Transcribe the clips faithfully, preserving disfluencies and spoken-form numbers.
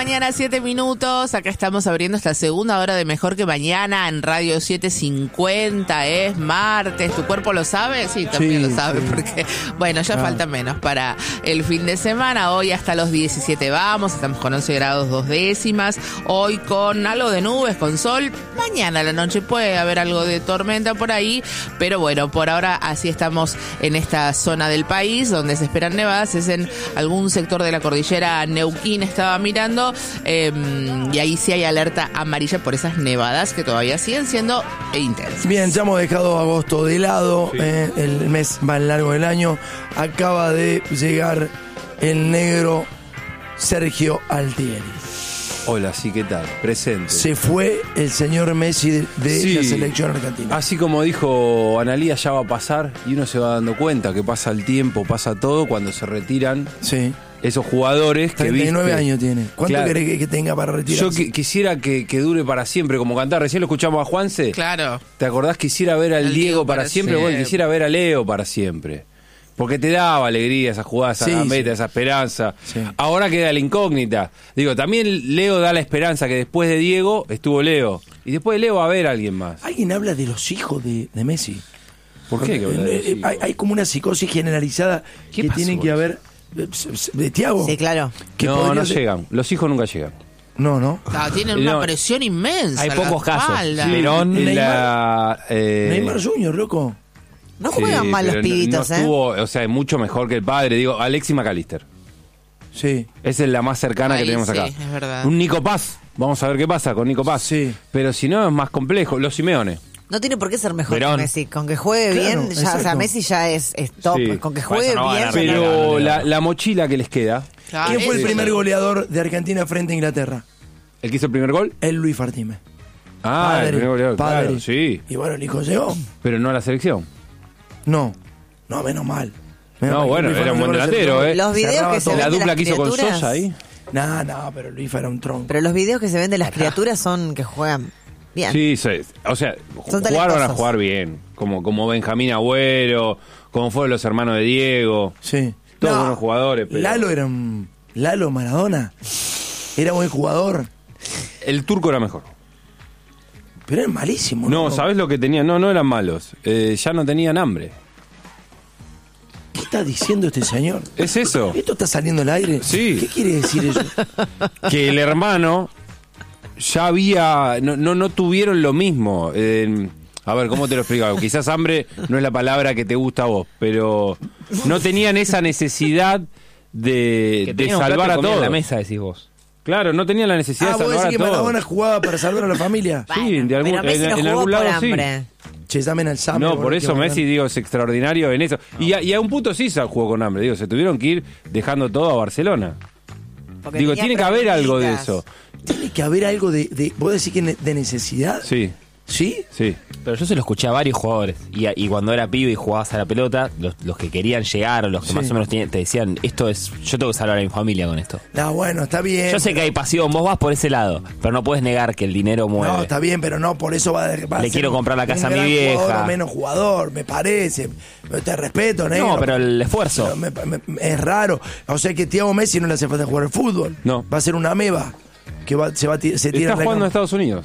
mañana, siete minutos. Acá estamos abriendo esta segunda hora de Mejor que Mañana en Radio setecientos cincuenta. Es martes. ¿Tu cuerpo lo sabe? Sí, también Sí, lo sabe. sí. Porque, bueno, ya Ah. falta menos para el fin de semana. Hoy hasta los diecisiete vamos. Estamos con once grados dos décimas. Hoy con algo de nubes, con sol. Mañana a la noche puede haber algo de tormenta por ahí. Pero bueno, por ahora así estamos en esta zona del país donde se esperan nevadas. Es en algún sector de la cordillera Neuquén, estaba mirando, eh, y ahí sí hay alerta amarilla por esas nevadas que todavía siguen siendo intensas. Bien, ya hemos dejado agosto de lado, Sí. eh, el mes más largo del año. Acaba de llegar el negro Sergio Altieri. Hola, sí, ¿qué tal? Presente. Se fue el señor Messi de, de Sí. la selección argentina. Así como dijo Analía, ya va a pasar y uno se va dando cuenta que pasa el tiempo, pasa todo cuando se retiran Sí. esos jugadores que treinta y nueve viste. años tiene. ¿Cuánto Claro. querés que, que tenga para retirarse? Yo qui- quisiera que, que dure para siempre, como cantar. Recién lo escuchamos a Juanse. Claro. ¿Te acordás? Quisiera ver al Al Diego, Diego para, para siempre. siempre. Bueno, quisiera ver a Leo para siempre. Porque te daba alegría esa jugada, esa Sí, gambeta, sí. esa esperanza. Sí. Ahora queda la incógnita. Digo, también Leo da la esperanza que después de Diego estuvo Leo. Y después de Leo va a haber alguien más. Alguien habla de los hijos de, de Messi. ¿Por qué? que habla de Eh, los eh, hijos? hay, hay como una psicosis generalizada ¿Qué que pasó? tienen que haber eh, de Thiago. Sí, claro. Que No, podría no ser- llegan. Los hijos nunca llegan. No, no. Ah, tienen una No. presión inmensa. Hay en la pocos casos. espalda. Sí. Perón, Neymar- La, eh, Neymar Junior, loco. No sí, juegan mal los pero no- pibitos, no ¿eh? estuvo, o sea, mucho mejor que el padre. Digo, Alexis McAllister. Sí. Esa es la más cercana Ahí que tenemos sí, acá. es verdad. Un Nico Paz. Vamos a ver qué pasa con Nico Paz. Sí. Pero si no, es más complejo. Los Simeone. No tiene por qué ser mejor Verón. que Messi. Con que juegue Claro, bien, ya, o sea, exacto. Messi ya es, es top. Sí. Con que Por juegue eso no va a bien. ganar ya nada. la- Pero no, no, la, no. la mochila que les queda. Claro, ¿Quién fue el ese. primer goleador de Argentina frente a Inglaterra? ¿El que hizo el primer gol? El Luis Fartime. Ah, el primer goleador. padre. Claro, sí. Y bueno, el hijo llegó. Pero no a la selección. No. No, menos mal. Menos No, mal que bueno, Luis era un Fartime buen no se delantero, fue. ¿eh? Los videos Cerraba que se todo. ven La de dupla las que hizo con criaturas. Sosa ahí. No, no, pero Luis era un tronco. Pero los videos que se ven de las criaturas son que juegan bien. Sí, sí, o sea, Son jugaron a talentosos. jugar bien. Como, como Benjamín Agüero, como fueron los hermanos de Diego. Sí. Todos buenos jugadores, pero- Lalo era un... Lalo Maradona. Era buen jugador. El turco era mejor. Pero era malísimo. No, ¿no? ¿sabés lo que tenían? No, no eran malos. Eh, ya no tenían hambre. ¿Qué está diciendo este señor? Es eso. ¿Esto está saliendo al aire? Sí. ¿Qué quiere decir eso? Que el hermano ya había. No, no, no tuvieron lo mismo. Eh, a ver, ¿cómo te lo explico? Quizás hambre no es la palabra que te gusta a vos, pero no tenían esa necesidad de, Que de tenía un plato salvar de a comida todos. en la mesa, decís vos. Claro, no tenían la necesidad Ah, de vos salvar decís a que todos. Maradona jugaba para salvar a la familia. Sí, Bueno, de algún, pero Messi en, no en jugó algún por lado sí. hambre. Che, llamen al Sammy. No, boludo, por que eso va a Messi, ganar. digo, es extraordinario en eso. Y a, y a un punto sí se jugó con hambre, digo, se tuvieron que ir dejando todo a Barcelona. Porque Digo, tenía tiene que haber algo de problemitas. eso. Tiene que haber algo de... de ¿Vos decís que ne- de necesidad? Sí, ¿Sí? sí. Pero yo se lo escuché a varios jugadores. Y, y cuando era pibe y jugabas a la pelota, los, los que querían llegar o los que Sí. más o menos tenían- te decían, esto es, yo tengo que salvar a mi familia con esto. No, bueno, está bien. Yo sé que hay pasión, vos vas por ese lado, pero no puedes negar que el dinero mueve. No, está bien, pero no, por eso va, a- va a Le ser quiero un- comprar la casa un a mi gran vieja. Jugador o menos jugador, me parece. Pero te respeto, negro. No, pero el esfuerzo. Me- me- me- es raro. O sea que Thiago Messi no le hace falta jugar al fútbol. No. Va a ser una ameba que va, se, va, a ti- se tira Está en la jugando en cama. Estados Unidos.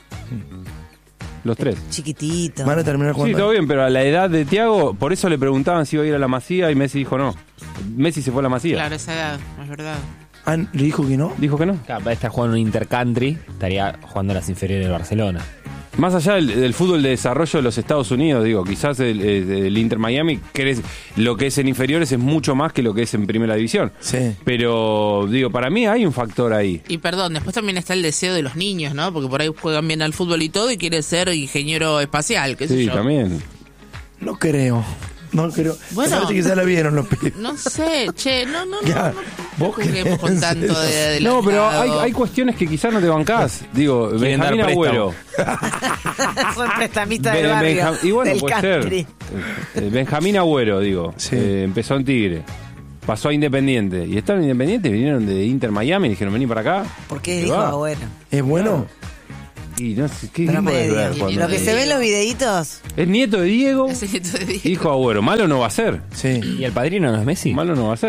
Los tres. Chiquitito. Van a terminar Sí, jugando. todo bien, pero a la edad de Thiago, por eso le preguntaban si iba a ir a la Masía y Messi dijo no. Messi se fue a la Masía. Claro, esa edad, es verdad. Ah, ¿le dijo que no? Dijo que no. Claro, va a estar jugando en un intercountry, estaría jugando en las inferiores de Barcelona. Más allá del, del fútbol de desarrollo de los Estados Unidos, digo, quizás el, el- el Inter Miami, crece- lo que es en inferiores es mucho más que lo que es en primera división. Sí. Pero, digo, para mí hay un factor ahí. Y perdón, después también está el deseo de los niños, ¿no? Porque por ahí juegan bien al fútbol y todo y quiere ser ingeniero espacial, qué sé Sí, yo. también. No creo. No creo. Bueno. Me parece que ya la vieron los pibes. No sé, che, no, no, no. Ya, no, vos juguemos con creés, tanto de en adelantado. No, pero hay, hay cuestiones que quizás no te bancás. Digo, Quieren dar Benjamín préstamo. Agüero. Son prestamistas del Ben- barrio. Benjam- y bueno, del puede country. ser. Eh, Benjamín Agüero, digo. Sí. Eh, empezó en Tigre. Pasó a Independiente. Y estaban en Independiente, vinieron de Inter Miami y dijeron, vení para acá. ¿Por qué Se dijo va. Agüero? ¿Es bueno? Y no sé, ¿qué Pero qué podés medio. ver Y cuando- Lo que se ve en los videitos. Es nieto de Diego, Ese nieto de Diego. hijo de Agüero. Malo no va a ser. Sí. ¿Y el padrino no es Messi? Malo no va a ser.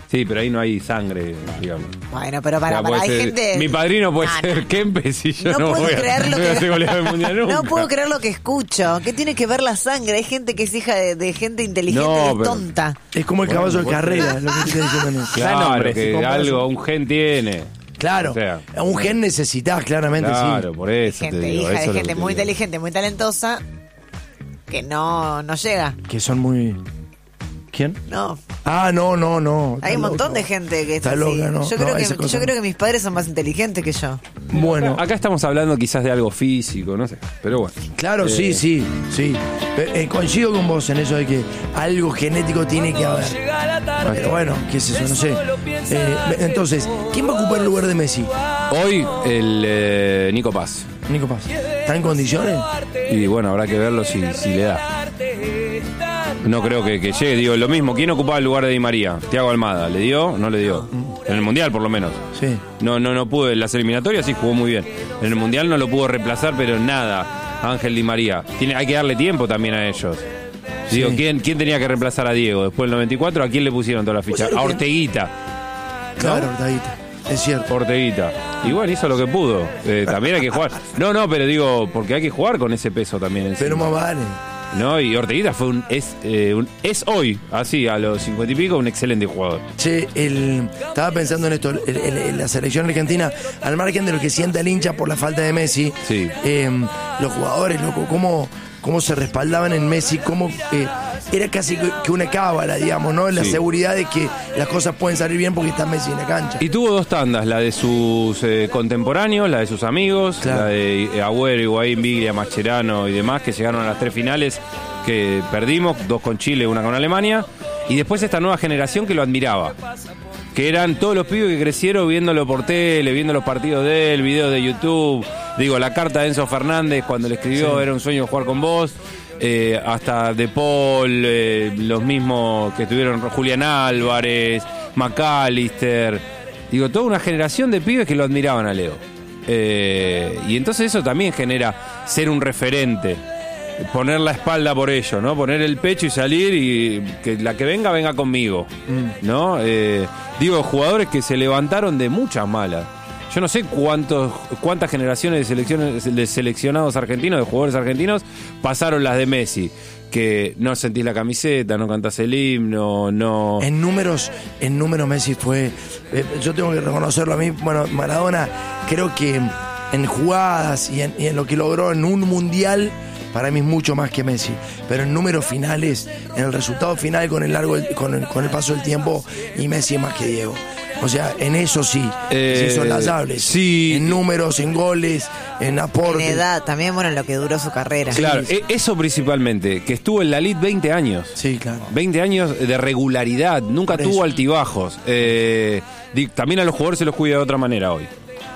Sí, pero ahí no hay sangre, digamos. Bueno, pero para, O sea, para, puede hay ser- gente... Mi padrino puede No, ser no. Kempes y yo No no, puedo voy a, creer lo no voy a que- ser goleador del mundial nunca. No puedo creer lo que escucho. ¿Qué tiene que ver la sangre? Hay gente que es hija de, de gente inteligente No, y pero- tonta. Es como el caballo de bueno. carrera, lo que te estoy diciendo. Claro, nombres, que si compras algo, un gen tiene. Claro, O sea, un gen necesitas, claramente, Claro, sí. por eso Gente, te digo. hija eso de es lo gente que te muy digo. inteligente, muy talentosa, que no, no llega. Que son muy... ¿Quién? No, Ah, no, no, no. hay un Está montón loca. de gente que Está así. loca, ¿no? Yo, No, creo que, esa cosa yo no. creo que mis padres son más inteligentes que yo. Bueno, Acá estamos hablando quizás de algo físico, no sé. Pero bueno. claro, Eh, sí, sí, sí. Pero, eh, coincido con vos en eso de que algo genético tiene que haber. Pero bueno, ¿qué es eso? No sé. Eh, entonces, ¿quién va a ocupar el lugar de Messi? Hoy el eh, Nico Paz. Nico Paz. ¿Está en condiciones? Y bueno, habrá que verlo si, si le da. No creo que, que llegue. Digo, lo mismo. ¿Quién ocupaba el lugar de Di María? Thiago Almada. ¿Le dio? No le dio. En el Mundial, por lo menos. Sí. No, no, no pudo. En las eliminatorias sí jugó muy bien. En el Mundial no lo pudo reemplazar, pero nada. Ángel Di María. Tiene, hay que darle tiempo también a ellos. Digo, Sí. ¿quién, ¿quién tenía que reemplazar a Diego? Después del noventa y cuatro, ¿a quién le pusieron toda la ficha? sabés A que- Orteguita. Claro, Orteguita. Es cierto. Orteguita. Y bueno, hizo lo que pudo. Eh, también hay que jugar. No, no, pero digo, porque hay que jugar con ese peso también. encima. Pero más vale. ¿No? Y Orteguita fue un es, eh, un- es hoy, así, a los cincuenta y pico, un excelente jugador. Che, el, estaba pensando en esto, el- el- el- la selección argentina, al margen de lo que sienta el hincha por la falta de Messi, Sí. eh, los jugadores, loco, cómo, cómo se respaldaban en Messi, cómo eh, era casi que que una cábala, digamos, ¿no? La Sí. seguridad de que las cosas pueden salir bien porque está Messi en la cancha. Y tuvo dos tandas, la de sus eh, contemporáneos, la de sus amigos, Claro. la de eh, Agüero, Higuaín, Biglia, Mascherano y demás, que llegaron a las tres finales que perdimos, dos con Chile, una con Alemania, y después esta nueva generación que lo admiraba. Que eran todos los pibes que crecieron viéndolo por tele, viendo los partidos de él, videos de YouTube. Digo, la carta de Enzo Fernández cuando le escribió, era un sueño jugar con vos. Eh, hasta De Paul, eh, los mismos que estuvieron, Julián Álvarez, McAllister. Digo, toda una generación de pibes que lo admiraban a Leo. Eh, y entonces eso también genera ser un referente. Poner la espalda por ello, ¿no? Poner el pecho y salir y que la que venga, venga conmigo, ¿no? Eh, digo, jugadores que se levantaron de muchas malas. Yo no sé cuántos, cuántas generaciones de, selecciones, de seleccionados argentinos, de jugadores argentinos, pasaron las de Messi. Que no sentís la camiseta, no cantás el himno, no... En números, en números Messi fue, eh, yo tengo que reconocerlo a mí, bueno, Maradona creo que en jugadas y en, y en lo que logró en un mundial, para mí es mucho más que Messi, pero en números finales, en el resultado final con el largo, con el, con el paso del tiempo, y Messi es más que Diego. O sea, en eso sí, Eh, sí son lasables. sí. En números, en goles, en En aporte. edad, también, bueno, en lo que duró su carrera. Claro, e- eso principalmente, que estuvo en la Elite veinte años. Sí, claro. veinte años de regularidad, nunca Por tuvo eso. altibajos. Eh, di- también a los jugadores se los cuida de otra manera hoy.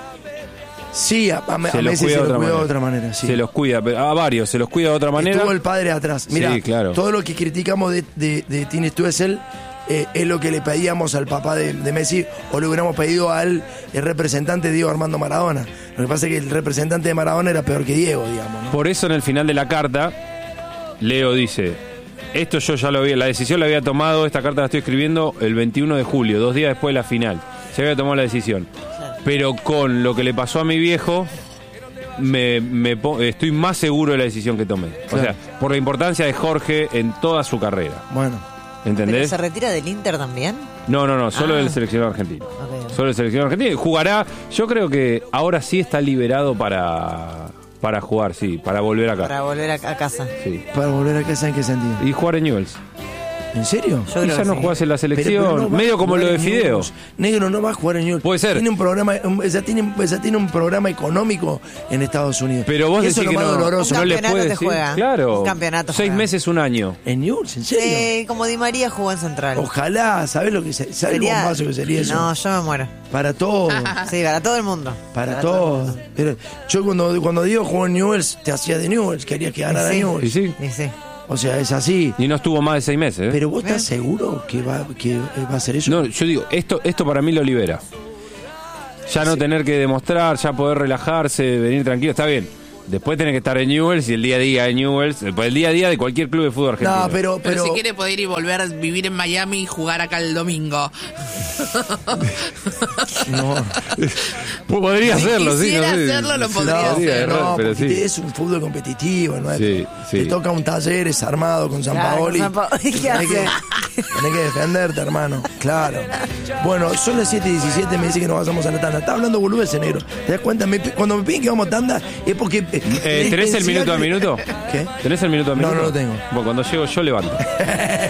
Sí, a, a, a Se los Messi cuida se de lo otra cuidó de manera. otra manera, sí. Se los cuida, pero a varios se los cuida de otra manera. Estuvo el padre atrás. Mira, Sí, claro. todo lo que criticamos de, de, de Tini Stoessel eh, es lo que le pedíamos al papá de, de Messi o le hubiéramos pedido al el representante Diego Armando Maradona. Lo que pasa es que el representante de Maradona era peor que Diego, digamos, ¿no? Por eso en el final de la carta, Leo dice, esto yo ya lo había, la decisión la había tomado, esta carta la estoy escribiendo el veintiuno de julio, dos días después de la final. Se había tomado la decisión. Pero con lo que le pasó a mi viejo, me, me po- estoy más seguro de la decisión que tomé. O Claro. sea, por la importancia de Jorge en toda su carrera. Bueno, ¿Pero ¿Entendés? se retira del Inter también? No, no, no, solo Ah. el seleccionado argentino. Ok. Solo el seleccionado argentino. Jugará, yo creo que ahora sí está liberado para, para jugar, sí, para volver acá. Para volver a, a casa. Sí. para volver a casa, ¿en qué sentido? Y jugar en Newell's. ¿En serio? Yo Y creo ya que no sí. jugás en la Pero- selección, pero no va medio a como jugar lo de en Fideo. Newell's. Negro no va a jugar en Newell's. Puede ser. Tiene un programa, un- ya tiene, ya tiene un programa económico en Estados Unidos. Pero vos Eso decís es que lo más no, doloroso. no Un le campeonato puedes te decir. juega. Claro. Un campeonato Seis juega. meses, un año. ¿En Newell's? ¿En serio? Eh, como Di María jugó en Central. Ojalá, ¿sabes lo que se- ¿sabes el Sería- bombazo que sería eso? No, yo me muero. Para todos. Sí, para todo el mundo. Para todo el todos. mundo. Pero yo cuando, cuando Diego jugó en Newell's, te hacía de Newell's, querías que ganara Sí. Y Newell's. sí. Y sí. O sea, es así. Y no estuvo más de seis meses. ¿eh? Pero vos estás ¿Eh? seguro que va, que va a ser eso. No, yo digo, esto, esto para mí lo libera. Ya no tener que demostrar, ya poder relajarse, venir tranquilo, está bien. Después tenés que estar en Newell's y el día a día de Newell's, después el día a día de cualquier club de fútbol argentino. No, pero, Pero, pero, si quiere poder ir y volver a vivir en Miami y jugar acá el domingo. no, Podría Si hacerlo, sí. quisiera no sé. hacerlo, lo Sí, podría no, podría, hacer. error, no, pero porque sí. es un fútbol competitivo, ¿no? Sí, sí. Te toca un Talleres armado con San Claro, Paoli. con San Paoli, ¿qué Tenés que, hace? tenés que defenderte, hermano. Claro. Bueno, son las siete y diecisiete, me dice que nos vayamos a la tanda. Está hablando boludeces, negro. ¿Te das cuenta? Me- cuando me piden que vamos a tanda es porque... eh, Eh, la ¿Tenés el intensidad minuto a que- minuto? ¿Qué? ¿Tenés el minuto a No, minuto? no lo tengo. Bueno, cuando llego yo levanto.